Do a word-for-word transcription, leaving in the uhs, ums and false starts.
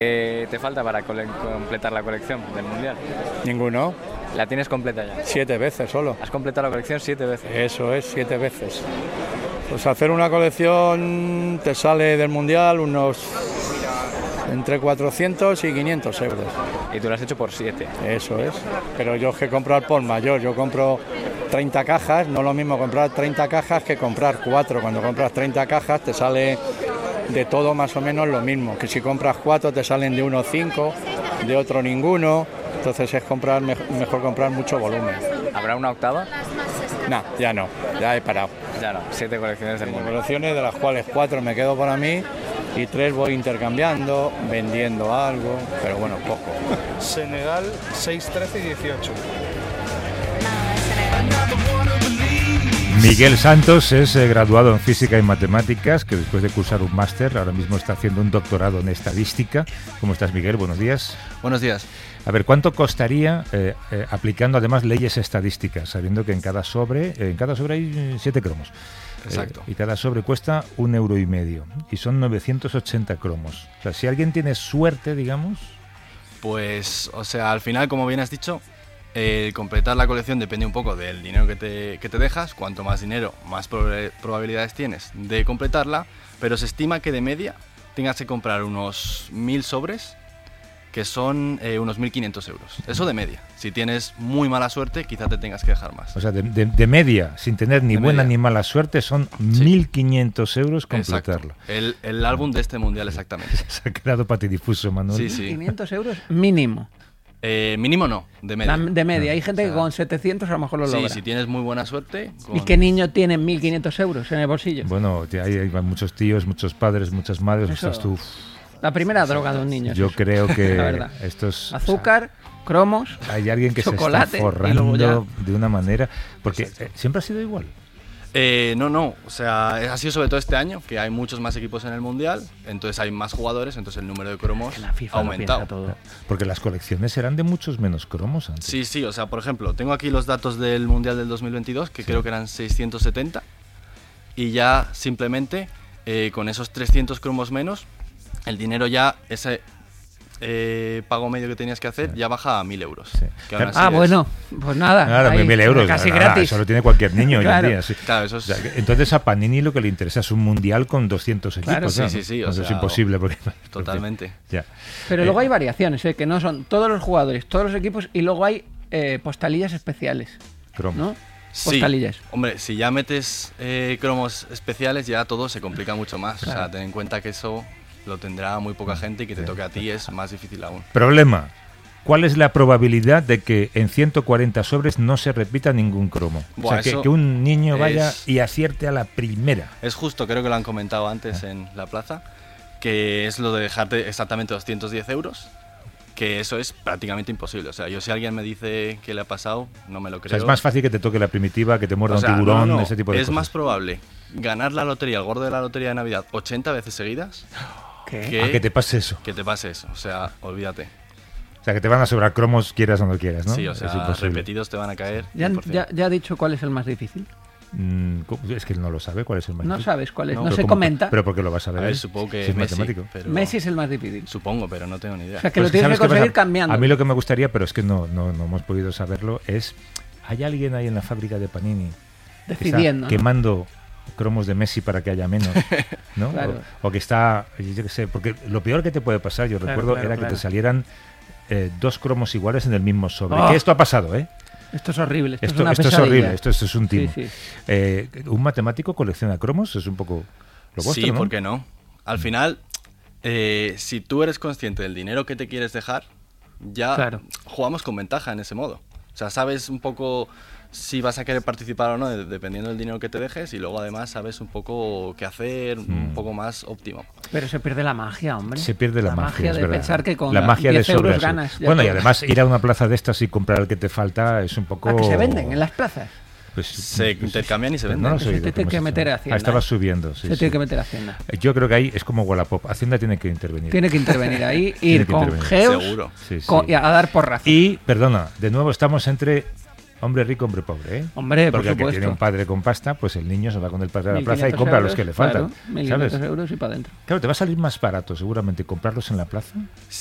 ¿Qué te falta para cole- completar la colección del Mundial? Ninguno. ¿La tienes completa ya? Siete veces solo. ¿Has completado la colección siete veces? Eso es, siete veces. Pues hacer una colección te sale del Mundial unos entre cuatrocientos y quinientos euros. Y tú lo has hecho por siete. Eso es. Pero yo es que compro al por mayor. Yo compro treinta cajas. No es lo mismo comprar treinta cajas que comprar cuatro. Cuando compras treinta cajas te sale de todo más o menos lo mismo. Que si compras cuatro te salen de uno cinco, de otro ninguno. Entonces es comprar mejor comprar mucho volumen. ¿Habrá una octava? No, ya no. Ya he parado. Ya no. Siete colecciones del Mundial. Colecciones de las cuales cuatro me quedo para mí y tres voy intercambiando, vendiendo algo, pero bueno, poco. Senegal seis, trece y dieciocho. Miguel Santos es eh, graduado en Física y Matemáticas, que después de cursar un máster, ahora mismo está haciendo un doctorado en Estadística. ¿Cómo estás, Miguel? Buenos días. Buenos días. A ver, ¿cuánto costaría eh, eh, aplicando además leyes estadísticas, sabiendo que en cada sobre, eh, en cada sobre hay eh, siete cromos? Exacto. Eh, y cada sobre cuesta un euro y medio. Y son novecientos ochenta cromos. O sea, si alguien tiene suerte, digamos... Pues, o sea, al final, como bien has dicho, el completar la colección depende un poco del dinero que te, que te dejas. Cuanto más dinero, más prob- probabilidades tienes de completarla. Pero se estima que de media tengas que comprar unos mil sobres, que son eh, unos mil quinientos euros. Eso de media. Si tienes muy mala suerte, quizá te tengas que dejar más. O sea, de, de, de media, sin tener ni De buena media. ni mala suerte, son Sí. mil quinientos euros completarlo. Exacto. El, el álbum de este mundial, exactamente. Se ha quedado patidifuso, Manuel. Sí, sí. quinientos euros mínimo. Eh, mínimo no, de media. La- de media. Hay gente O sea, que con setecientos a lo mejor lo Sí, logra. si tienes muy buena suerte. con- ¿Y qué niño tiene mil quinientos euros en el bolsillo? Bueno, te- hay, hay muchos tíos, muchos padres, muchas madres. Eso- Estás tú. La primera droga de un niño. es Yo eso. creo que La verdad. estos... Azúcar, cromos. o sea, hay alguien que chocolate, se y está luego forrando de una manera... Porque eh, siempre ha sido igual. Eh, no, no, o sea, ha sido sobre todo este año, que hay muchos más equipos en el Mundial, entonces hay más jugadores, entonces el número de cromos Que la FIFA ha lo aumentado. piensa todo. Porque las colecciones eran de muchos menos cromos antes. Sí, sí, o sea, por ejemplo, tengo aquí los datos del Mundial del dos mil veintidós, que creo que eran seiscientos setenta, y ya simplemente eh, con esos trescientos cromos menos, el dinero ya, ese eh, pago medio que tenías que hacer, ya baja a mil euros. Sí. que aún Claro. así Ah, es- bueno, pues nada. Claro, ahí, mil euros. Casi nada, gratis. Eso lo tiene cualquier niño hoy Claro. en día. Sí. Claro, eso O es... sea, que entonces a Panini lo que le interesa es un mundial con doscientos equipos. Claro. ¿no? Sí, sí, sí, o Eso es sea, imposible. Porque, Totalmente. ya. Pero Eh, luego hay variaciones, ¿eh? Que no son todos los jugadores, todos los equipos, y luego hay eh, postalillas especiales, cromos. ¿no? Sí, Postalillas. hombre, si ya metes eh, cromos especiales, ya todo se complica mucho más. O Claro. sea, ten en cuenta que eso lo tendrá muy poca gente y que te Sí. toque a ti es más difícil aún. Problema. ¿Cuál es la probabilidad de que en ciento cuarenta sobres no se repita ningún cromo? Buah, o sea, que, eso que un niño vaya es- y acierte a la primera. Es justo, creo que lo han comentado antes en la plaza, que es lo de dejarte exactamente doscientos diez euros, que eso es prácticamente imposible. O sea, yo si alguien me dice que le ha pasado, no me lo O creo. sea, es más fácil que te toque la primitiva, que te muerda O sea, un tiburón, no, no, ese tipo de es cosas. más probable ganar la lotería, el gordo de la lotería de Navidad, ochenta veces seguidas, ¿Qué? que, A que te pase eso. que te pase eso. O sea, olvídate. O sea, que te van a sobrar cromos, quieras o no quieras, ¿no? Sí, o Es sea, imposible. repetidos te van a caer. Ya, cien por cien. ya, ya ha dicho cuál es el más difícil. Mm, ¿cómo? Es que él no lo sabe cuál es el más No difícil. sabes cuál es, no, No, se Pero ¿cómo? comenta. Pero porque lo vas a A ver. ver, supongo que si es Messi, matemático. pero- Messi es el más difícil. Supongo, pero no tengo ni idea. O sea, que Pues lo es tienes ¿sabes que qué pasa? conseguir cambiando. A mí lo que me gustaría, pero es que no, no, no hemos podido saberlo, es... ¿Hay alguien ahí en la fábrica de Panini que está Decidiendo, ¿no? quemando cromos de Messi para que haya menos? ¿no? Claro. o, o que está... Yo qué sé, porque lo peor que te puede pasar, yo Claro, recuerdo, claro, era claro. que te salieran eh, dos cromos iguales en el mismo sobre. Oh. Que esto ha pasado, ¿eh? Esto es horrible, esto, Esto, es una esto es pesadilla. horrible, esto, esto es un timo. Sí, sí. Eh, ¿Un matemático colecciona cromos? Es un poco lo vuestro, Sí, ¿no? ¿por qué no? Al final, eh, si tú eres consciente del dinero que te quieres dejar, ya Claro. jugamos con ventaja en ese modo. O sea, sabes un poco si vas a querer participar o no, de- dependiendo del dinero que te dejes, y luego además sabes un poco qué hacer, un Mm. poco más óptimo. Pero se pierde la magia, hombre. Se pierde la, magia, es de verdad. pensar que con la magia de diez euros sobres. ganas. ya Bueno, y todo. además ir a una plaza de estas y comprar el que te falta es un poco... ¿A que se venden en las plazas? Pues, Se pues, intercambian y se pues venden. No lo Se sé. te tiene que meter a Hacienda, Ah, estaba ¿eh? subiendo, sí. se sí. tiene que meter a Hacienda. Yo creo que ahí es como Wallapop. Hacienda tiene que intervenir. Tiene que intervenir ahí, Tiene ir que con intervenir. geos Seguro. Sí, sí. con- y a dar porrazos. Y, perdona, de nuevo estamos entre Hombre rico, hombre pobre, ¿eh? Hombre, por Porque el que supuesto. tiene un padre con pasta, pues el niño se va con el padre a la mil plaza y quinientos compra euros, los que le faltan. Claro, mil quinientos ¿Sabes? euros y para adentro. Claro, te va a salir más barato seguramente comprarlos en la plaza